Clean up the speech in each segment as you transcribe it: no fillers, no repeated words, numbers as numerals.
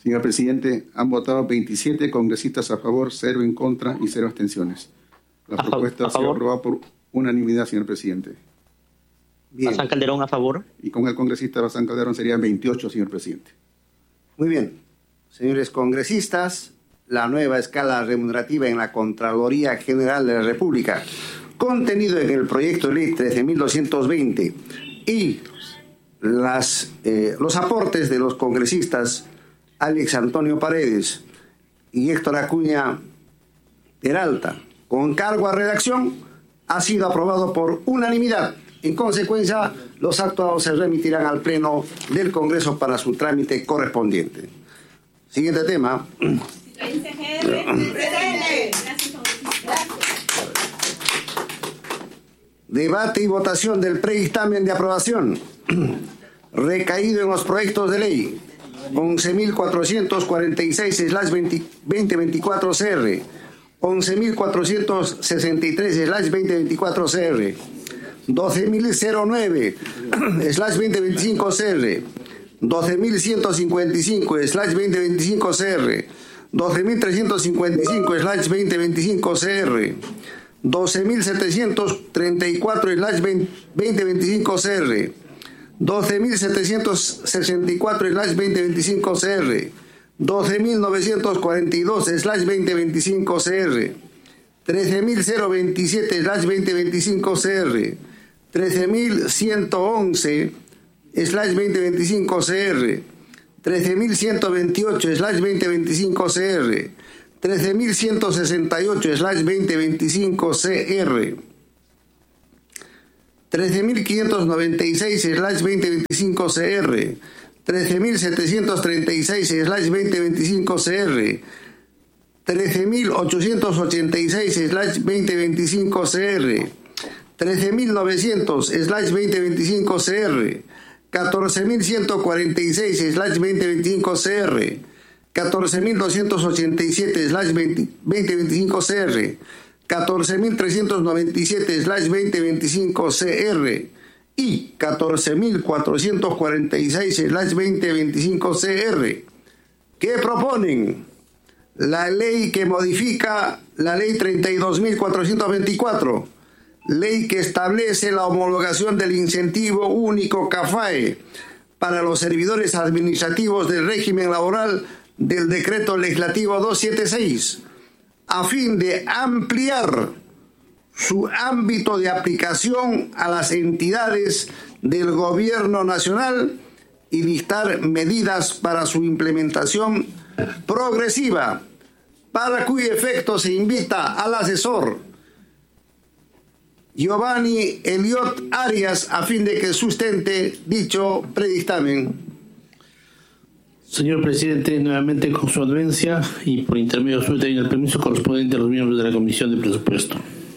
Señor presidente, han votado 27 congresistas a favor, 0 en contra y 0 abstenciones. La propuesta ha sido aprobada por unanimidad, señor presidente. Bien. Bazán Calderón a favor. Y con el congresista Bazán Calderón serían 28, señor presidente. Muy bien. Señores congresistas, la nueva escala remunerativa en la Contraloría General de la República, contenido en el proyecto de ley 13.220 y los aportes de los congresistas Alex Antonio Paredes y Héctor Acuña Peralta, con cargo a redacción, ha sido aprobado por unanimidad. En consecuencia, los actuados se remitirán al Pleno del Congreso para su trámite correspondiente. Siguiente tema. Debate y votación del predictamen de aprobación recaído en los proyectos de ley 11.446/2024 CR, 11.463/2024 CR, 12.009/2025 CR, 12.155/2025 CR, 12.355/2025 CR, 12.734/2025 CR, 12.764/2025 CR, 12.942/2025 CR, 13.027/2025 CR, 13.111/2025 CR, 13.128/2025 CR, 13.168/2025 CR, 13.596/2025 CR, 13.736/2025 CR, 13.886/2025 CR, 13.900/2025 CR, 14.146/2025 CR, 14.287/2025 CR, 14.397/2025 CR y 14.446/2025 CR, que proponen la ley que modifica la ley 32.424, ley que establece la homologación del incentivo único CAFAE para los servidores administrativos del régimen laboral del decreto legislativo 276, a fin de ampliar su ámbito de aplicación a las entidades del gobierno nacional y dictar medidas para su implementación progresiva, para cuyo efecto se invita al asesor Giovanni Eliot Arias a fin de que sustente dicho predictamen. Señor presidente, nuevamente con su anuencia y por intermedio suyo en el permiso correspondiente a los miembros de la Comisión de Presupuesto.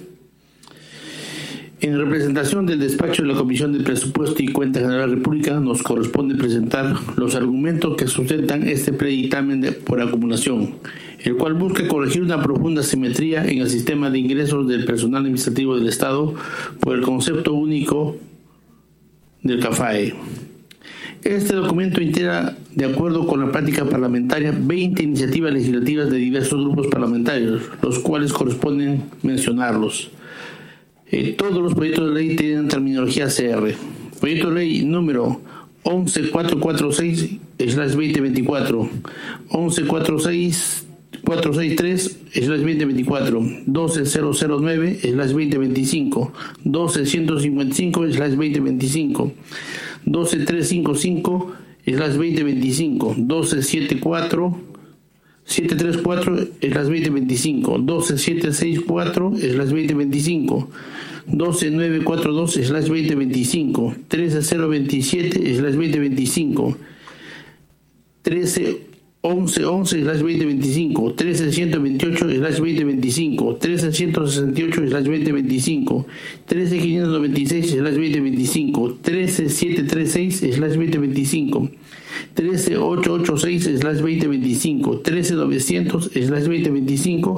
En representación del despacho de la Comisión de Presupuesto y Cuenta General de la República, nos corresponde presentar los argumentos que sustentan este predictamen por acumulación, el cual busca corregir una profunda asimetría en el sistema de ingresos del personal administrativo del Estado por el concepto único del CAFAE. Este documento integra, de acuerdo con la práctica parlamentaria, 20 iniciativas legislativas de diversos grupos parlamentarios, los cuales corresponden mencionarlos. Todos los proyectos de ley tienen terminología CR. Proyecto de ley número 11446/2024, 11463/2024, 12009/2025, 12155/2025, 12355/2025, 12734/2025, 12764/2025, 12942/2025, 13027/2025, 13111/2025, 13128/2025, 13168/2025, 13596/2025, 13736/2025, 13886/2025, 13900/2025,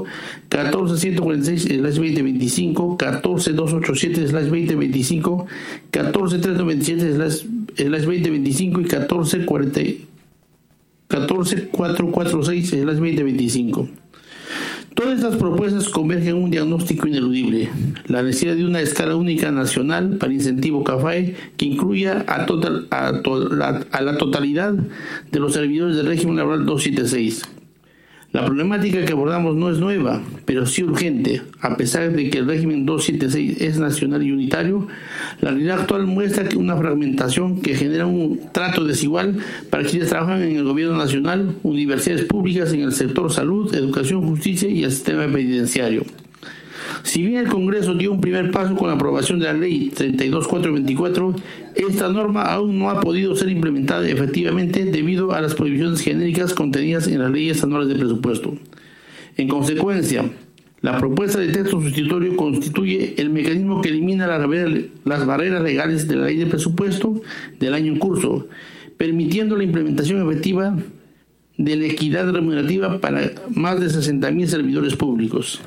14146/2025, 14287/2025, 14397/2025 y 140 14446/2025. Todas estas propuestas convergen en un diagnóstico ineludible: la necesidad de una escala única nacional para incentivo CAFAE que incluya a la totalidad de los servidores del régimen laboral 276. La problemática que abordamos no es nueva, pero sí urgente. A pesar de que el régimen 276 es nacional y unitario, la realidad actual muestra una fragmentación que genera un trato desigual para quienes trabajan en el gobierno nacional, universidades públicas en el sector salud, educación, justicia y el sistema penitenciario. Si bien el Congreso dio un primer paso con la aprobación de la Ley 32424, esta norma aún no ha podido ser implementada efectivamente debido a las prohibiciones genéricas contenidas en las leyes anuales de presupuesto. En consecuencia, la propuesta de texto sustitutorio constituye el mecanismo que elimina las barreras legales de la ley de presupuesto del año en curso, permitiendo la implementación efectiva de la equidad remunerativa para más de 60.000 servidores públicos.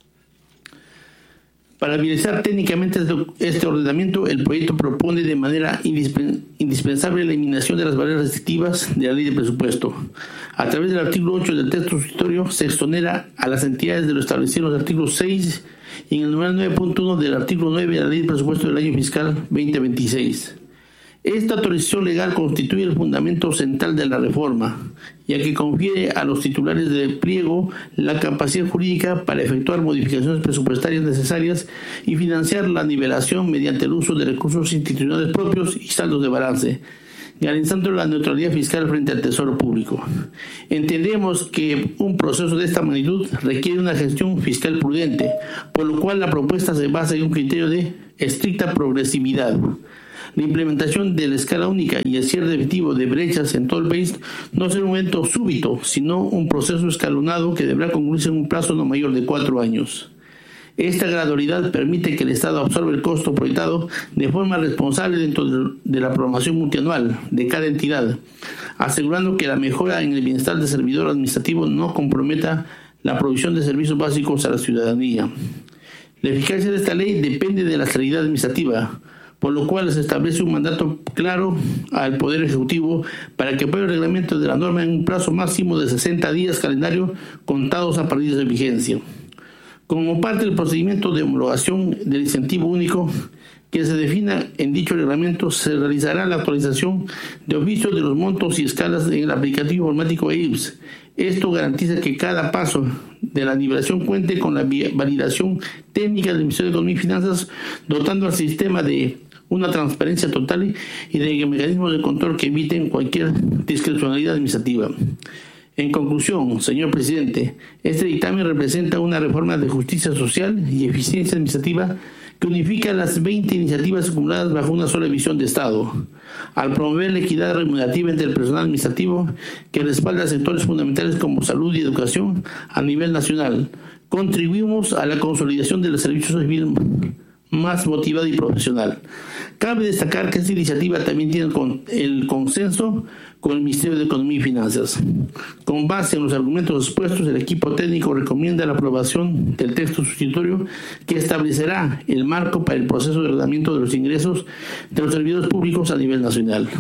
Para realizar técnicamente este ordenamiento, el proyecto propone de manera indispensable la eliminación de las barreras restrictivas de la ley de presupuesto. A través del artículo 8 del texto sustitutorio se exonera a las entidades de lo establecido en los artículos 6 y en el numeral 9.1 del artículo 9 de la ley de presupuesto del año fiscal 2026. Esta autorización legal constituye el fundamento central de la reforma, ya que confiere a los titulares del pliego la capacidad jurídica para efectuar modificaciones presupuestarias necesarias y financiar la nivelación mediante el uso de recursos institucionales propios y saldos de balance, garantizando la neutralidad fiscal frente al Tesoro Público. Entendemos que un proceso de esta magnitud requiere una gestión fiscal prudente, por lo cual la propuesta se basa en un criterio de estricta progresividad. La implementación de la escala única y el cierre efectivo de brechas en todo el país no será un evento súbito, sino un proceso escalonado que deberá concluirse en un plazo no mayor de 4 años. Esta gradualidad permite que el Estado absorba el costo proyectado de forma responsable dentro de la programación multianual de cada entidad, asegurando que la mejora en el bienestar del servidor administrativo no comprometa la provisión de servicios básicos a la ciudadanía. La eficacia de esta ley depende de la claridad administrativa, por lo cual se establece un mandato claro al Poder Ejecutivo para que apruebe el reglamento de la norma en un plazo máximo de 60 días calendario contados a partir de su vigencia. Como parte del procedimiento de homologación del incentivo único que se defina en dicho reglamento, se realizará la actualización de oficio de los montos y escalas en el aplicativo informático EIPS. Esto garantiza que cada paso de la nivelación cuente con la validación técnica del Ministerio de Economía y Finanzas, dotando al sistema de una transparencia total y de mecanismos de control que eviten cualquier discrecionalidad administrativa. En conclusión, señor presidente, este dictamen representa una reforma de justicia social y eficiencia administrativa que unifica las 20 iniciativas acumuladas bajo una sola visión de Estado, al promover la equidad remunerativa entre el personal administrativo que respalda sectores fundamentales como salud y educación a nivel nacional. Contribuimos a la consolidación del servicio civil más motivado y profesional. Cabe destacar que esta iniciativa también tiene el consenso con el Ministerio de Economía y Finanzas. Con base en los argumentos expuestos, el equipo técnico recomienda la aprobación del texto sustitutorio que establecerá el marco para el proceso de ordenamiento de los ingresos de los servidores públicos a nivel nacional.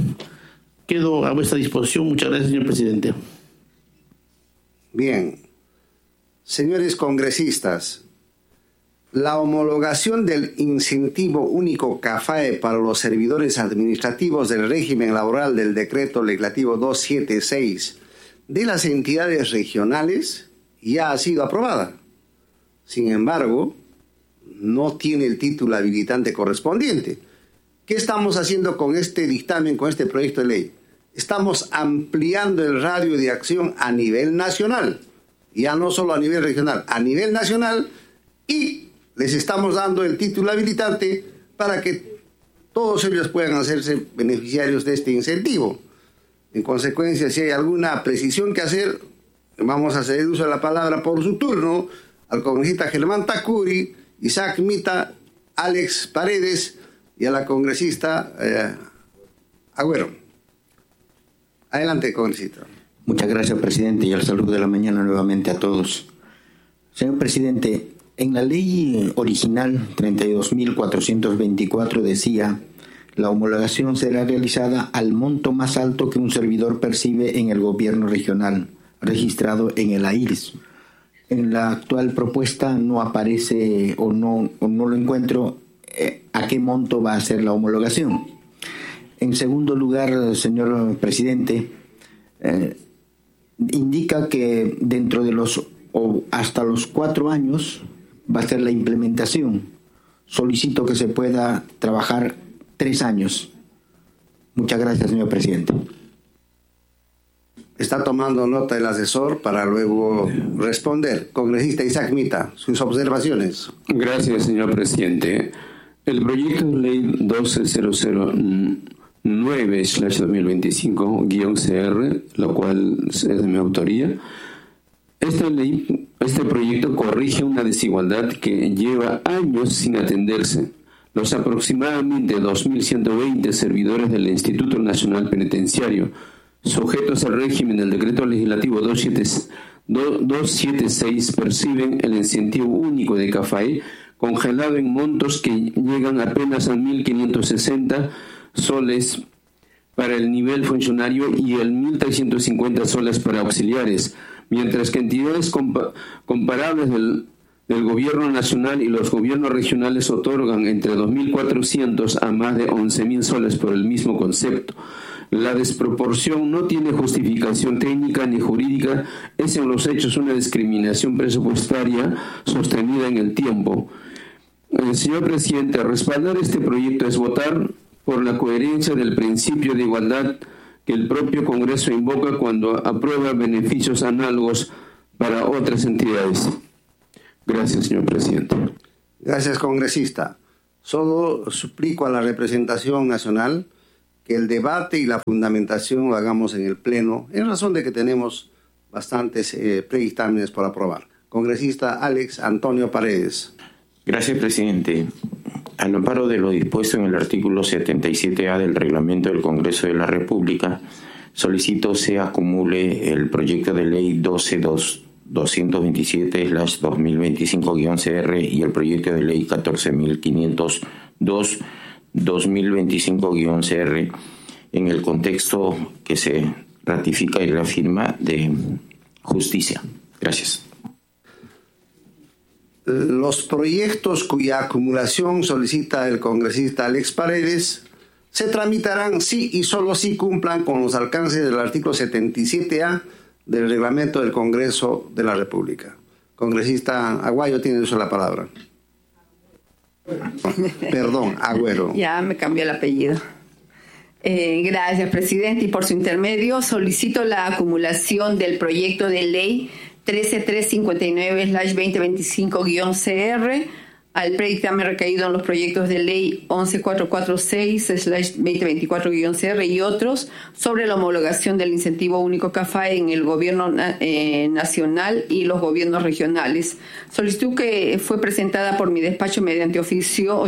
Quedo a vuestra disposición. Muchas gracias, señor presidente. Bien. Señores congresistas, la homologación del incentivo único CAFAE para los servidores administrativos del régimen laboral del decreto legislativo 276 de las entidades regionales ya ha sido aprobada. Sin embargo, no tiene el título habilitante correspondiente. ¿Qué estamos haciendo con este dictamen, con este proyecto de ley? Estamos ampliando el radio de acción a nivel nacional, ya no solo a nivel regional, a nivel nacional, y les estamos dando el título habilitante para que todos ellos puedan hacerse beneficiarios de este incentivo. En consecuencia, si hay alguna precisión que hacer, vamos a hacer uso de la palabra por su turno al congresista Germán Tacuri, Isaac Mita, Alex Paredes y a la congresista Agüero. Adelante, congresista. Muchas gracias, presidente, y al saludo de la mañana nuevamente a todos. Señor presidente, en la ley original 32.424 decía: La homologación será realizada al monto más alto que un servidor percibe en el gobierno regional, registrado en el AIRS. En la actual propuesta no aparece o no lo encuentro a qué monto va a ser la homologación. En segundo lugar, señor presidente, indica que dentro de hasta los 4 años va a ser la implementación. Solicito que se pueda trabajar 3 años. Muchas gracias, señor presidente. Está tomando nota el asesor para luego responder. Congresista Isaac Mita, sus observaciones. Gracias, señor presidente. El proyecto de ley 12009/2025-CR, lo cual es de mi autoría, este proyecto corrige una desigualdad que lleva años sin atenderse. Los aproximadamente 2.120 servidores del Instituto Nacional Penitenciario, sujetos al régimen del Decreto Legislativo 276, perciben el incentivo único de CAFAE congelado en montos que llegan apenas a 1.560 soles para el nivel funcionario y el 1.350 soles para auxiliares, mientras que entidades comparables del gobierno nacional y los gobiernos regionales otorgan entre 2.400 a más de 11.000 soles por el mismo concepto. La desproporción no tiene justificación técnica ni jurídica, es en los hechos una discriminación presupuestaria sostenida en el tiempo. Señor presidente, respaldar este proyecto es votar por la coherencia del principio de igualdad que el propio Congreso invoca cuando aprueba beneficios análogos para otras entidades. Gracias, señor presidente. Gracias, congresista. Solo suplico a la representación nacional que el debate y la fundamentación lo hagamos en el Pleno, en razón de que tenemos bastantes predictámenes por aprobar. Congresista Alex Antonio Paredes. Gracias, presidente. Al amparo de lo dispuesto en el artículo 77A del Reglamento del Congreso de la República, solicito se acumule el proyecto de ley 12.227/2025-CR y el proyecto de ley 14.502/2025-CR en el contexto que se ratifica y reafirma de justicia. Gracias. Los proyectos cuya acumulación solicita el congresista Alex Paredes se tramitarán si y solo si cumplan con los alcances del artículo 77A del Reglamento del Congreso de la República. Congresista Aguayo, tiene uso la palabra. Perdón, Agüero. Ya me cambió el apellido. Gracias, presidente. Y por su intermedio solicito la acumulación del proyecto de ley 13359/2025-CR al predictamen recaído en los proyectos de ley 11446/2024-CR y otros sobre la homologación del incentivo único CAFAE en el gobierno nacional y los gobiernos regionales. Solicitud que fue presentada por mi despacho mediante oficio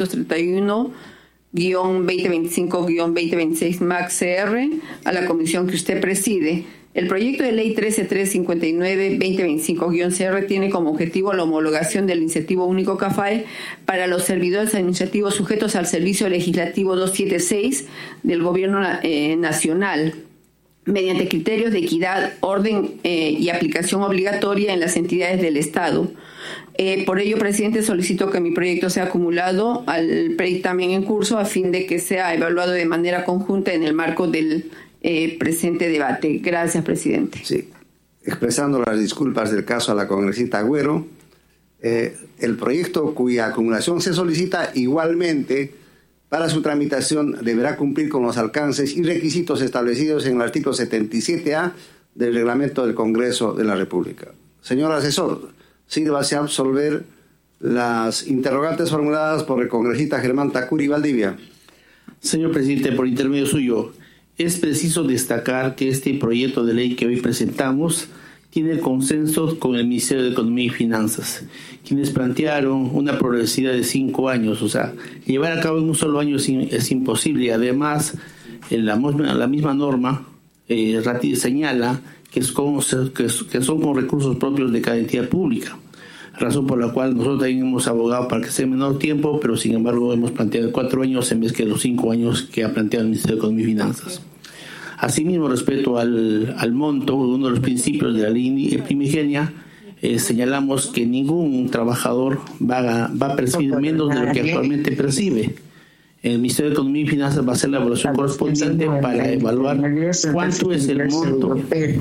831-2025-2026 MAC-CR a la comisión que usted preside. El proyecto de ley 13359/2025-CR tiene como objetivo la homologación del incentivo único CAFAE para los servidores administrativos sujetos al servicio legislativo 276 del gobierno nacional, mediante criterios de equidad, orden y aplicación obligatoria en las entidades del Estado. Por ello, presidente, solicito que mi proyecto sea acumulado al predictamen en curso a fin de que sea evaluado de manera conjunta en el marco del presente debate. Gracias, presidente. Sí, expresando las disculpas del caso a la congresista Agüero, el proyecto cuya acumulación se solicita igualmente para su tramitación deberá cumplir con los alcances y requisitos establecidos en el artículo 77A del Reglamento del Congreso de la República. Señor asesor, sírvase a absolver las interrogantes formuladas por el congresista Germán Tacuri Valdivia. Señor presidente, por intermedio suyo, es preciso destacar que este proyecto de ley que hoy presentamos tiene consenso con el Ministerio de Economía y Finanzas, quienes plantearon una progresividad de 5 años. O sea, llevar a cabo en un solo año es imposible. Y además, la misma norma señala que son con recursos propios de cada entidad pública. razón por la cual nosotros también hemos abogado para que sea menor tiempo, pero sin embargo hemos planteado 4 años en vez de los 5 años que ha planteado el Ministerio de Economía y Finanzas. Asimismo, respecto al monto, uno de los principios de la ley primigenia, señalamos que ningún trabajador va a percibir menos de lo que actualmente percibe. El Ministerio de Economía y Finanzas va a hacer la evaluación correspondiente para evaluar cuánto es el monto.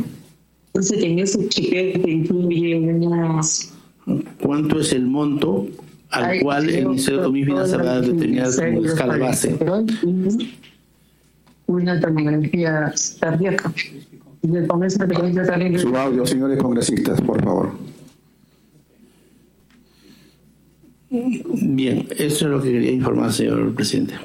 ¿Cuánto es el monto al cual el Ministerio de Economía y Finanzas va a determinar como escala base? Una tomografía cardíaca. Su audio, señores congresistas, por favor. Bien, eso es lo que quería informar, señor presidente.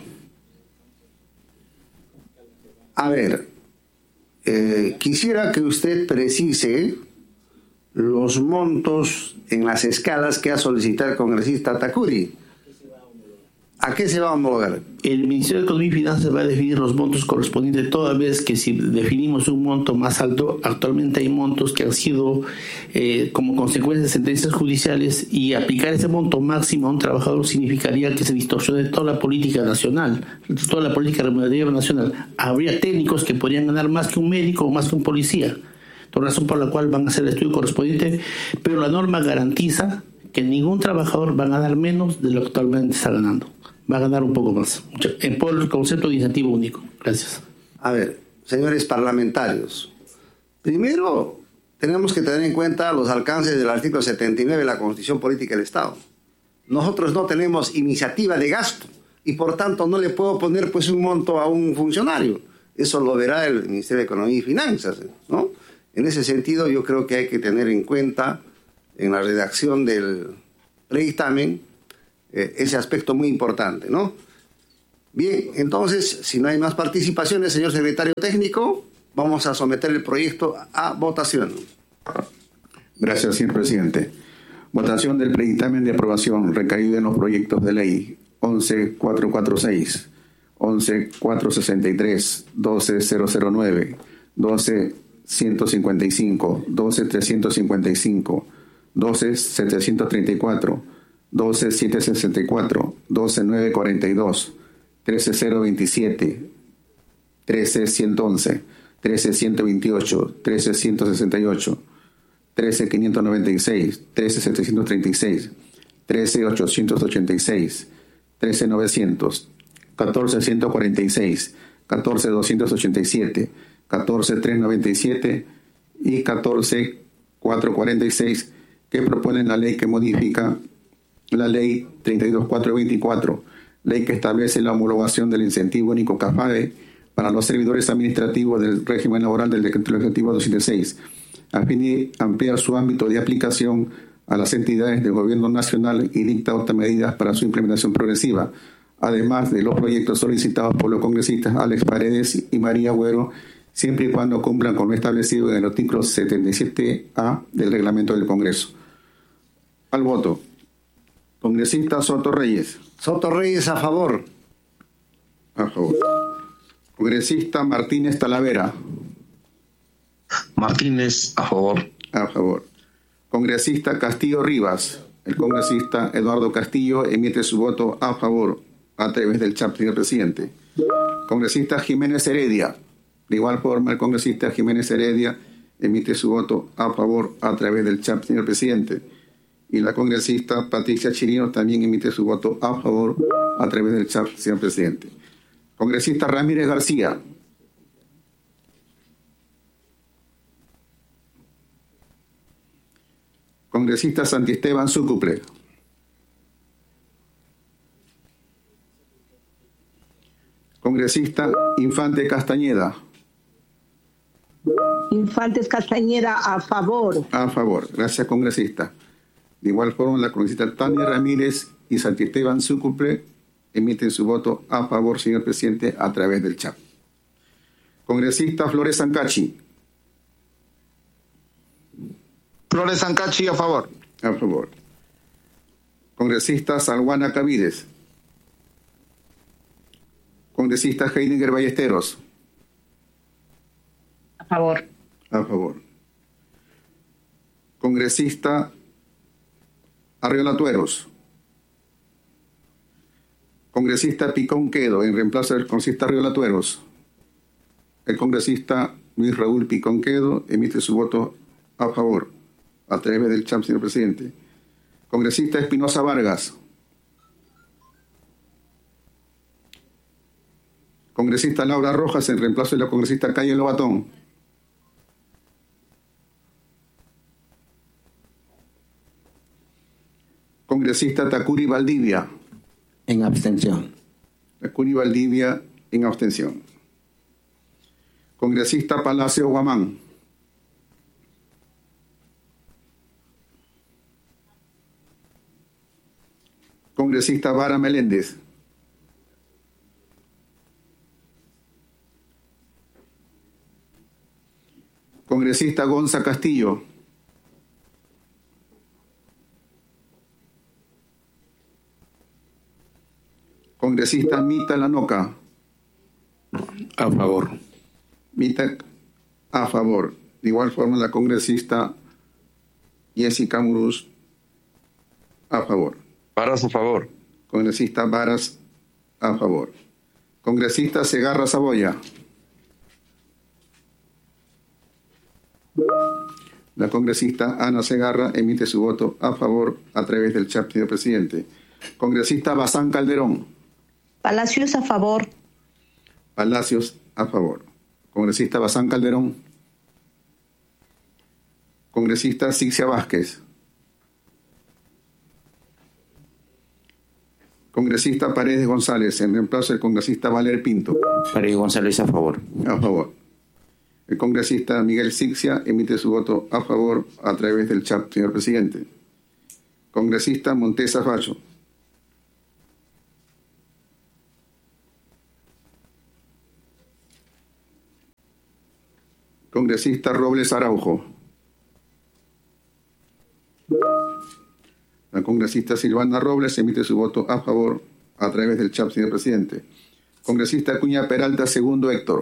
A ver, quisiera que usted precise los montos en las escalas que ha solicitado el congresista Tacuri. ¿A qué se va a homologar? El Ministerio de Economía y Finanzas va a definir los montos correspondientes toda vez que si definimos un monto más alto, actualmente hay montos que han sido como consecuencia de sentencias judiciales, y aplicar ese monto máximo a un trabajador significaría que se distorsione toda la política nacional, toda la política remunerativa nacional. Habría técnicos que podrían ganar más que un médico o más que un policía, por razón por la cual van a hacer el estudio correspondiente, pero la norma garantiza que ningún trabajador va a ganar menos de lo que actualmente está ganando. Va a ganar un poco más, por el concepto de incentivo único. Gracias. A ver, señores parlamentarios, primero tenemos que tener en cuenta los alcances del artículo 79 de la Constitución Política del Estado. Nosotros no tenemos iniciativa de gasto y por tanto no le puedo poner pues un monto a un funcionario. Eso lo verá el Ministerio de Economía y Finanzas, ¿no? En ese sentido yo creo que hay que tener en cuenta en la redacción del predictamen ese aspecto muy importante, ¿no? Bien, entonces, si no hay más participaciones, señor secretario técnico, vamos a someter el proyecto a votación. Gracias, señor presidente. Votación del predictamen de aprobación recaído en los proyectos de ley 11446, 11463, 12009, 12155, 12355, 12734, 12764, 12942, 13027, 13111, 13128, 13168, 13596, 13736, 13886, 13900, 14146, 14287, 14397 y 14446, que proponen la ley que modifica la ley 32424, ley que establece la homologación del incentivo único CAFAE para los servidores administrativos del régimen laboral del decreto legislativo 276, a fin de ampliar su ámbito de aplicación a las entidades del gobierno nacional y dicta otras medidas para su implementación progresiva, además de los proyectos solicitados por los congresistas Alex Paredes y María Agüero, siempre y cuando cumplan con lo establecido en el artículo 77A del reglamento del Congreso. Al voto. Congresista Soto Reyes. Soto Reyes, a favor. A favor. Congresista Martínez Talavera. Martínez, a favor. A favor. Congresista Castillo Rivas. El congresista Eduardo Castillo emite su voto a favor a través del chat, señor presidente. Congresista Jiménez Heredia. De igual forma, el congresista Jiménez Heredia emite su voto a favor a través del chat, señor presidente. Y la congresista Patricia Chirino también emite su voto a favor a través del chat, señor presidente. Congresista Ramírez García. Congresista Santisteban Súcuple. Congresista Infante Castañeda. Infantes Castañeda, a favor. A favor. Gracias, congresista. De igual forma, la congresista Tania Ramírez y Santisteban Súcuple emiten su voto a favor, señor presidente, a través del chat. Congresista Flores Sancachi. Flores Sancachi, a favor. A favor. Congresista Salguana Cavides. Congresista Heidinger Ballesteros. A favor. A favor. Congresista Arriola Tueros. Congresista Picón Quedo, en reemplazo del congresista Arriola Tueros. El congresista Luis Raúl Picón Quedo emite su voto a favor a través del chat, señor presidente. Congresista Espinosa Vargas. Congresista Laura Rojas, en reemplazo de la congresista Calle Lobatón. Congresista Tacuri Valdivia. En abstención. Tacuri Valdivia en abstención. Congresista Palacio Guamán. Congresista Vara Meléndez. Congresista Gonza Castillo. Congresista Mita Lanoca. A favor. Mita a favor. De igual forma la congresista Jessica Muruz a favor. Varas a favor. Congresista Varas a favor. Congresista Segarra Saboya. La congresista Ana Segarra emite su voto a favor a través del chat, señor presidente. Congresista Bazán Calderón. Palacios a favor. Palacios a favor. Congresista Bazán Calderón. Congresista Sixia Vázquez. Congresista Paredes González, en reemplazo del congresista Valer Pinto. Paredes González a favor. A favor. El congresista Miguel Sixia emite su voto a favor a través del chat, señor presidente. Congresista Montesa Facho. Congresista Robles Araujo. La congresista Silvana Robles emite su voto a favor a través del chat, señor presidente. Congresista Acuña Peralta II Héctor.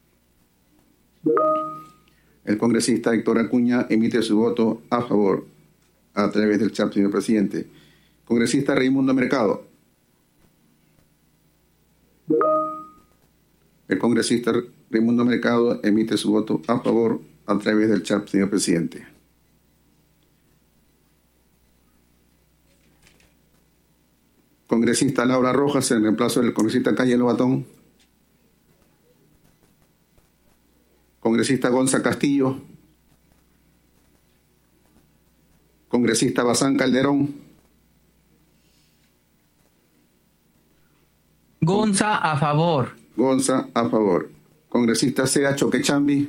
El congresista Héctor Acuña emite su voto a favor a través del chat, señor presidente. Congresista Raimundo Mercado. El congresista Raimundo Mercado emite su voto a favor a través del chat, señor presidente. Congresista Laura Rojas, en reemplazo del congresista Calle Lobatón. Congresista Gonza Castillo. Congresista Bazán Calderón. Gonza a favor. Gonza a favor. Congresista Sea Choquechambi.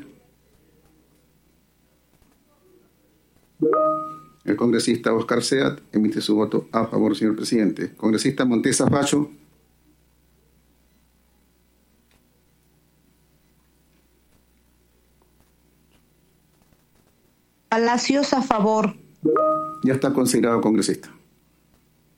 El congresista Oscar Seat emite su voto a favor, señor presidente. Congresista Montesa Facho. Palacios a favor. Ya está considerado congresista.